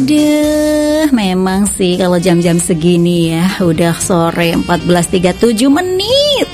Aduh, memang sih kalau jam-jam segini ya, udah sore 14.37 menit.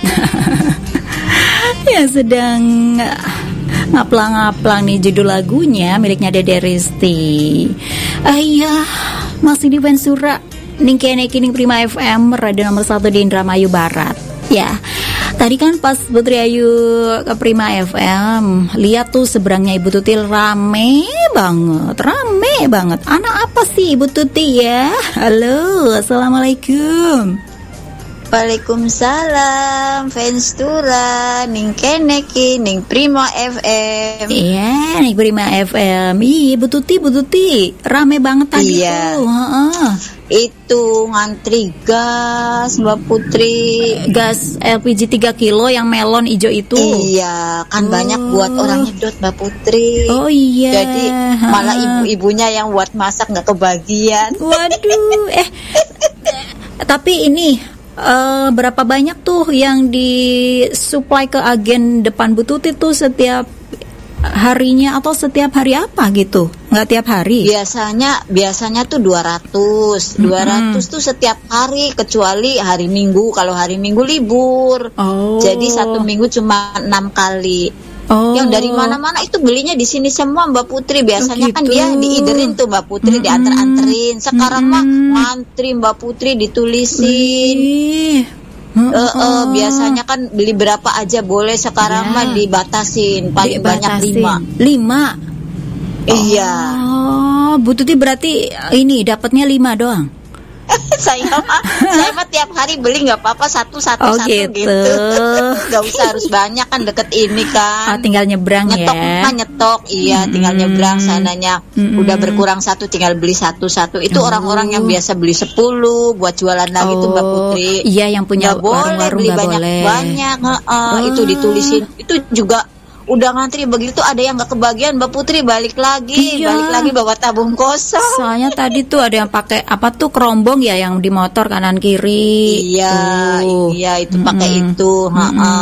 Ya sedang ngaplang-ngaplang nih judul lagunya miliknya Dede Risti. Iya, masih di Vensura ning kene kining Prima FM, radio nomor 1 di Indramayu Barat. Ya. Tadi kan pas Putri Ayu ke Prima FM, lihat tuh seberangnya Ibu Tuti rame banget. Anak apa sih Ibu Tuti ya? Halo, assalamualaikum. Waalaikumsalam, Venstura, ning kene ki ning Prima FM. Iya, ning Prima FM. Ih, Bu Tuti, rame banget tadi tuh. Itu ngantri gas, Mbak Putri. Gas LPG 3 kilo yang melon hijau itu. Iya, kan banyak buat orang nyedot, Mbak Putri. Oh iya. Jadi malah ibu-ibunya yang buat masak nggak kebagian. Waduh, tapi ini berapa banyak tuh yang disuplai ke agen depan Bu Tuti tuh setiap harinya atau setiap hari apa gitu? Nggak tiap hari? Biasanya tuh 200 tuh setiap hari kecuali hari Minggu. Kalau hari Minggu libur. Jadi satu minggu cuma 6 kali. Yang dari mana-mana itu belinya di sini semua, Mbak Putri. Biasanya kan dia diiderin tuh Mbak Putri, dianter-anterin. Sekarang mah ngantri Mbak Putri, ditulisin. Biasanya kan beli berapa aja boleh, sekarang mah dibatasin paling banyak 5. Iya. Bu Tuti berarti ini dapatnya 5 doang. saya mah tiap hari beli nggak apa-apa satu gitu. Gak usah harus banyak, kan deket ini kan. Tinggal nyebrang nyetok. Iya, tinggal nyebrang sananya. Udah berkurang satu, tinggal beli satu. Itu orang-orang yang biasa beli 10 buat jualan lagi tuh Mbak Putri. Iya, yang punya warung-warung beli banyak. Itu ditulisin. Itu juga udah ngantri begitu, ada yang nggak kebagian Mbak Putri, balik lagi bawa tabung kosong. Soalnya tadi tuh ada yang pakai apa tuh kerombong ya, yang di motor kanan kiri. Iya itu pakai itu.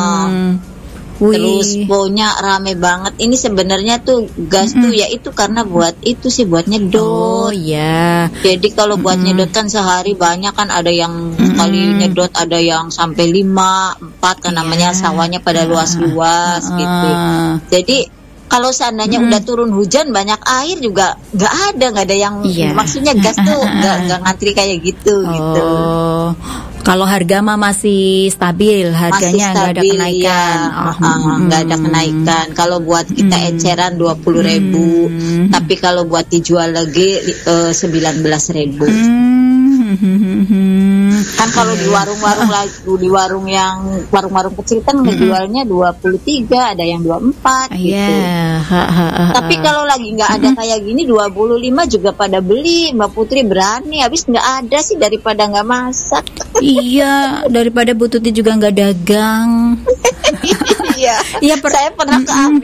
Terus pokoknya rame banget. Ini sebenarnya tuh gas tuh ya itu karena buat nyedot. Jadi kalau buat nyedot kan sehari banyak kan, ada yang sekali nyedot ada yang sampai 5-4 kan, namanya sawahnya pada luas-luas gitu. Jadi kalau seandainya udah turun hujan banyak air juga nggak ada yang maksudnya gas tuh nggak ngantri kayak gitu. Kalau harga mah masih stabil, harganya nggak ada kenaikan. Nggak ada kenaikan. Kalau buat kita eceran 20.000, tapi kalau buat dijual lagi 19.000. Kan kalau di warung kecil kan ngejualnya 23, ada yang 24 gitu. Tapi kalau lagi nggak ada kayak gini 25 juga pada beli, Mbak Putri, berani. Habis nggak ada sih daripada nggak masak. Iya, daripada Bu Tuti juga nggak dagang. Iya, saya pernah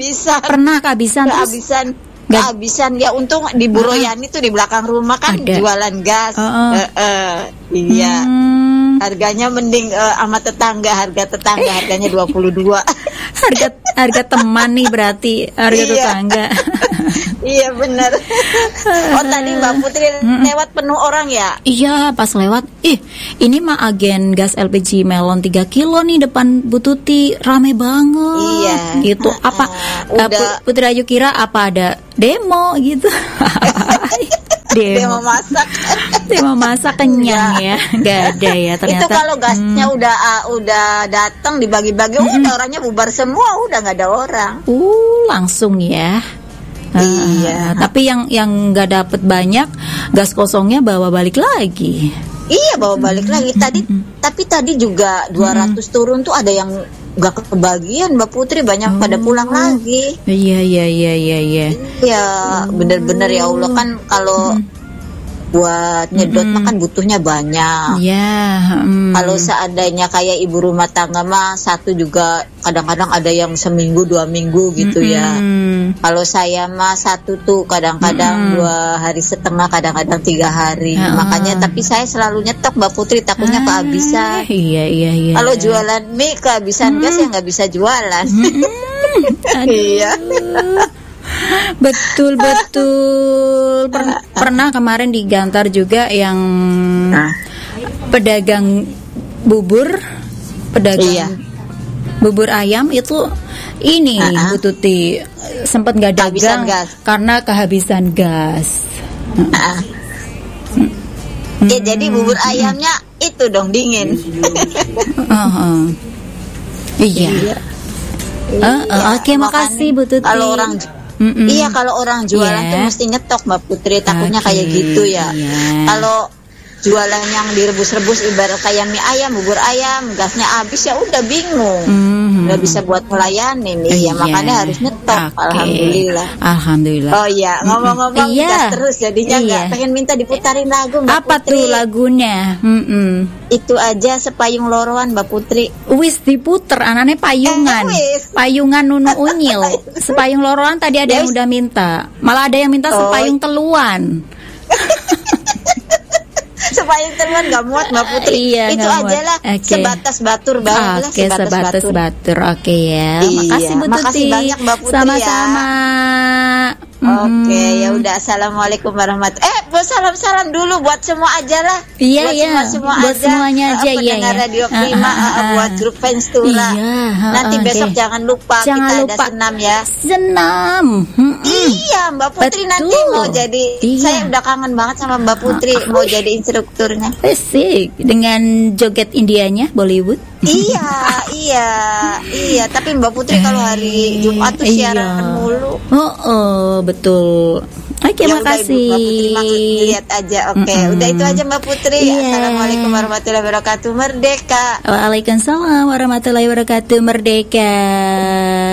kehabisan ya. Untung di Bu Royani tuh di belakang rumah kan jualan gas. Iya. Harganya mending sama harga tetangga harganya 22. harga teman nih berarti, harga tetangga. Iya benar. Tadi Mbak Putri lewat penuh orang ya? Iya, pas lewat. Ini mah agen gas LPG melon 3 kilo nih depan Bu Tuti, rame banget. Iya. Gitu. Apa Putri Ayu kira apa ada demo gitu? Demo masak kenyang ya, nggak ada ya ternyata. Itu kalau gasnya udah datang dibagi-bagi, udah orangnya bubar semua, udah nggak ada orang. Langsung ya. Iya. Tapi yang nggak dapet banyak, gas kosongnya bawa balik lagi. Iya, bawa balik lagi. Tapi tadi juga 200 turun tuh ada yang nggak kebagian Mbak Putri, banyak pada pulang lagi. Iya. Iya, bener-bener ya Allah, kan kalau buat nyedot makan butuhnya banyak. Kalau seandainya kayak ibu rumah tangga mah satu juga kadang-kadang ada yang seminggu 2 minggu gitu ya. Kalau saya mah satu tuh kadang-kadang 2 hari setengah, kadang-kadang 3 hari. Makanya tapi saya selalu nyetok Mbak Putri, takutnya kehabisan. Iya. Kalau jualan mie kehabisan gas ya nggak bisa jualan. Iya. Betul. Pernah kemarin di Gantar juga yang pedagang bubur ayam itu ini Bu Tuti sempat nggak dagang karena kehabisan gas. Ya, jadi bubur ayamnya itu dong dingin. Iya. Oke, makasih Bu Tuti. Kalau orang kalau orang jualan tuh mesti nyetok Mbak Putri, takutnya kayak gitu ya. Kalau jualan yang direbus-rebus ibarat kayak mie ayam, bubur ayam, gasnya habis ya udah bingung. Nggak bisa buat ngelayanin. Makanya harus nyetok. Alhamdulillah. Oh iya, ngomong-ngomong gas terus jadinya nggak pengen minta diputarin lagu Mbak Apa Putri. Tuh lagunya? Itu aja Sepayung Loroan Mbak Putri. Wis diputer anane payungan. Payungan Nunu Unyil. Sepayung Loroan tadi ada yang udah minta. Malah ada yang minta sepayung teluan. Sepayung teluan gak muat Mbak Putri. Itu aja lah. Sebatas batur banget. Sebatas batur. Ya. Makasih Bu Tuti. Makasih banyak Mbak Putri. Sama-sama. Ya udah. Assalamualaikum warahmatullahi. Salam dulu buat semua aja lah. Iya. Buat semuanya aja ya. Radio Prima, buat grup fans Tura. Nanti besok jangan lupa kita ada senam ya. Senam. Iya Mbak Putri. Betul. Nanti mau jadi. Saya udah kangen banget sama Mbak Putri. Mau jadi instrukturnya. Asik. Dengan joget Indianya Bollywood. Iya. Tapi Mbak Putri kalau hari Jumat tuh siaran mulu. Betul. Oke, makasih. Mbak Putri lihat aja. Udah itu aja Mbak Putri. Assalamualaikum warahmatullahi wabarakatuh. Merdeka. Waalaikumsalam warahmatullahi wabarakatuh. Merdeka.